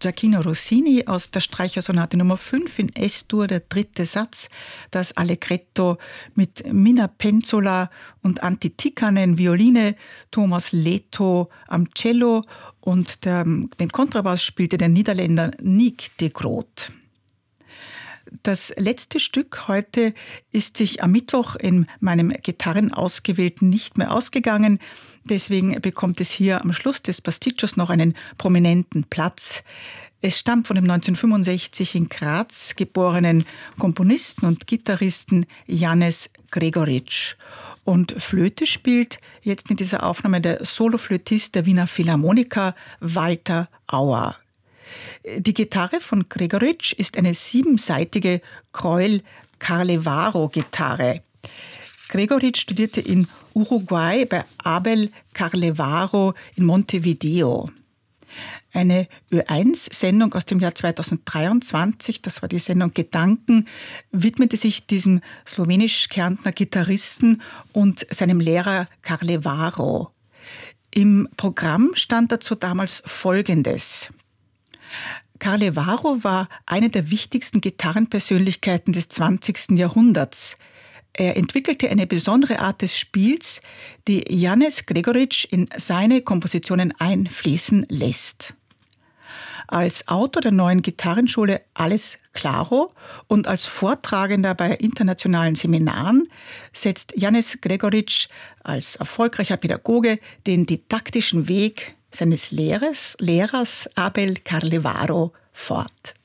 Gioachino Rossini aus der Streichersonate Nummer 5 in S-Dur, der dritte Satz, das Allegretto mit Minna Penzola und Antti Tikkanen Violine, Thomas Leto am Cello und den Kontrabass spielte der Niederländer Nick de Groot. Das letzte Stück heute ist sich am Mittwoch in meinem Gitarrenausgewählten nicht mehr ausgegangen. Deswegen bekommt es hier am Schluss des Pasticcios noch einen prominenten Platz. Es stammt von dem 1965 in Graz geborenen Komponisten und Gitarristen Janez Gregoritsch. Und Flöte spielt jetzt in dieser Aufnahme der Soloflötist der Wiener Philharmoniker Walter Auer. Die Gitarre von Gregoritsch ist eine 7-saitige Kreul-Carlevaro-Gitarre. Gregoritsch studierte in Uruguay bei Abel Carlevaro in Montevideo. Eine Ö1-Sendung aus dem Jahr 2023, das war die Sendung Gedanken, widmete sich diesem slowenisch-Kärntner Gitarristen und seinem Lehrer Carlevaro. Im Programm stand dazu damals Folgendes: Carlevaro war eine der wichtigsten Gitarrenpersönlichkeiten des 20. Jahrhunderts. Er entwickelte eine besondere Art des Spiels, die Janez Gregoritsch in seine Kompositionen einfließen lässt. Als Autor der neuen Gitarrenschule Alles Claro und als Vortragender bei internationalen Seminaren setzt Janez Gregoritsch als erfolgreicher Pädagoge den didaktischen Weg seines Lehrers Abel Carlevaro fort.